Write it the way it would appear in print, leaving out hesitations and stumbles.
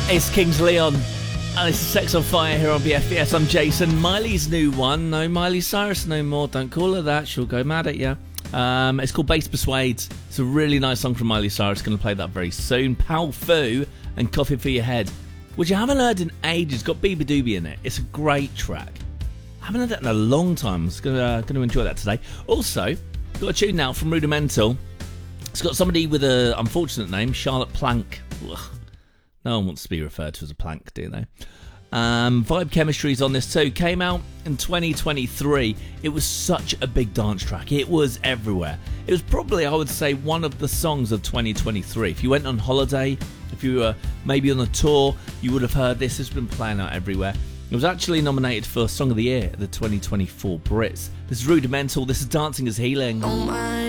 It's Kings Leon, and it's Sex on Fire here on BFBS. I'm Jason. Miley's new one. No Miley Cyrus no more. Don't call her that. She'll go mad at you. It's called Bass Persuades. It's a really nice song from Miley Cyrus. Going to play that very soon. Pal Fu and Coffee for Your Head, which I haven't heard in ages. It's got Biba Doobie in it. It's a great track. I haven't heard that in a long time. I'm going to enjoy that today. Also, got a tune now from Rudimental. It's got somebody with an unfortunate name, Charlotte Plank. Ugh. No one wants to be referred to as a plank, do they? Vibe Chemistry's on this too. Came out in 2023. It was such a big dance track. It was everywhere. It was probably, I would say, one of the songs of 2023. If you went on holiday, if you were maybe on a tour, you would have heard this. It's been playing out everywhere. It was actually nominated for Song of the Year at the 2024 Brits. This is Rudimental. This is Dancing is Healing. Oh my.